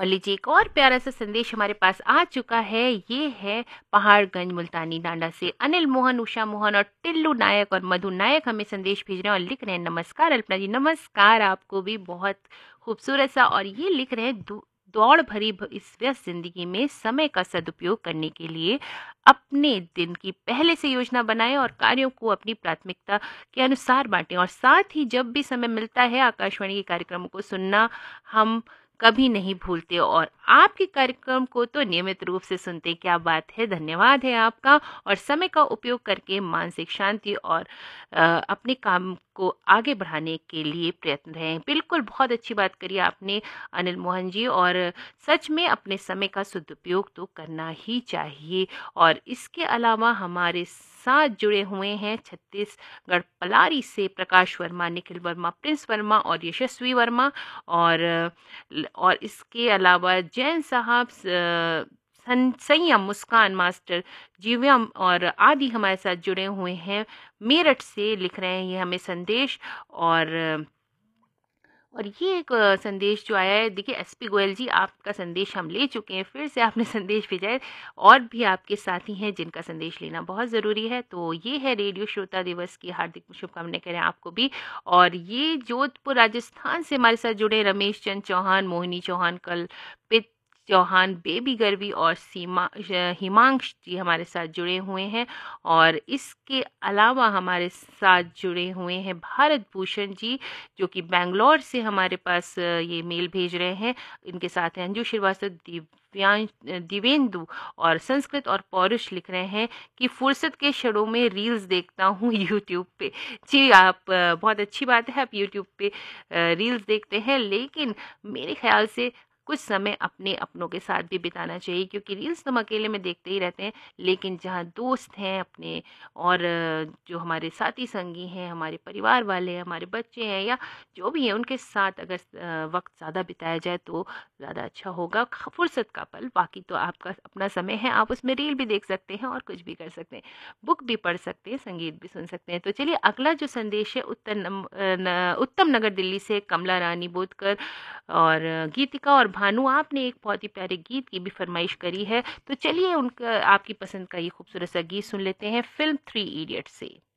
और लीजिए एक और प्यारा सा संदेश हमारे पास आ चुका है। ये है पहाड़गंज मुल्तानी डांडा से अनिल मोहन, उषा मोहन और टिल्लू नायक और मधु नायक हमें संदेश भेज रहे हैं और लिख रहे हैं, नमस्कार अल्पना जी। नमस्कार आपको भी, बहुत खूबसूरत सा। और ये लिख रहे हैं, दौड़ भरी इस व्यस्त जिंदगी में समय का सदुपयोग करने के लिए अपने दिन की पहले से योजना बनाएं और कार्यों को अपनी प्राथमिकता के अनुसार बांटें। और साथ ही जब भी समय मिलता है आकाशवाणी के कार्यक्रमों को सुनना हम कभी नहीं भूलते और आपके कार्यक्रम को तो नियमित रूप से सुनते। क्या बात है, धन्यवाद है आपका। और समय का उपयोग करके मानसिक शांति और अपने काम को आगे बढ़ाने के लिए प्रयत्न रहें। बिल्कुल, बहुत अच्छी बात करी आपने अनिल मोहन जी। और सच में अपने समय का सदुपयोग तो करना ही चाहिए। और इसके अलावा हमारे साथ जुड़े हुए हैं छत्तीसगढ़ पलारी से प्रकाश वर्मा, निखिल वर्मा, प्रिंस वर्मा और यशस्वी वर्मा। और इसके अलावा जैन साहब, संयम, मुस्कान, मास्टर जीव्यम और आदि हमारे साथ जुड़े हुए हैं। मेरठ से लिख रहे हैं ये हमें संदेश। और ये एक संदेश जो आया है, देखिए एसपी गोयल जी, आपका संदेश हम ले चुके हैं, फिर से आपने संदेश भेजा है। और भी आपके साथी हैं जिनका संदेश लेना बहुत ज़रूरी है। तो ये है रेडियो श्रोता दिवस की हार्दिक शुभकामनाएं करें आपको भी। और ये जोधपुर राजस्थान से हमारे साथ जुड़े रमेश चंद चौहान, मोहिनी चौहान, कल्पित चौहान, बेबी गर्वी और सीमा हिमांश जी हमारे साथ जुड़े हुए हैं। और इसके अलावा हमारे साथ जुड़े हुए हैं भारत भूषण जी, जो कि बेंगलोर से हमारे पास ये मेल भेज रहे हैं। इनके साथ हैं अंजू श्रीवास्तव, दिवेंदु और संस्कृत और पौरुष लिख रहे हैं कि फुर्सत के क्षणों में रील्स देखता हूँ यूट्यूब पे। जी, आप बहुत अच्छी बात है, आप यूट्यूब पे रील्स देखते हैं, लेकिन मेरे ख्याल से कुछ समय अपने अपनों के साथ भी बिताना चाहिए, क्योंकि रील्स तो हम अकेले में देखते ही रहते हैं। लेकिन जहाँ दोस्त हैं अपने और जो हमारे साथी संगी हैं, हमारे परिवार वाले हैं, हमारे बच्चे हैं या जो भी हैं, उनके साथ अगर वक्त ज़्यादा बिताया जाए तो ज़्यादा अच्छा होगा। फुर्सत का पल, बाकी तो आपका अपना समय है, आप उसमें रील भी देख सकते हैं और कुछ भी कर सकते हैं, बुक भी पढ़ सकते हैं, संगीत भी सुन सकते हैं। तो चलिए अगला जो संदेश है उत्तम नगर दिल्ली से कमला रानी बोधकर और गीतिका और भानु, आपने एक बहुत ही प्यारे गीत की भी फरमाइश करी है। तो चलिए उनका, आपकी पसंद का ये खूबसूरत सा गीत सुन लेते हैं फिल्म 3 इडियट से।